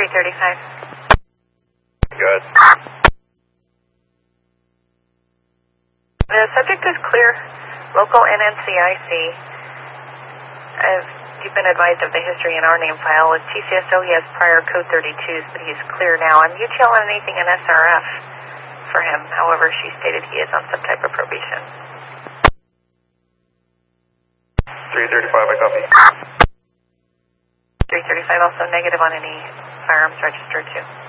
335. Good. The subject is clear. Local NNCIC. As you've been advised of the history in our name file, with TCSO he has prior code 32s, but he's clear now. I'm UTL on anything in SRF for him. However, she stated he is on some type of probation. 335, I copy. 335 also negative on any firearms registered too.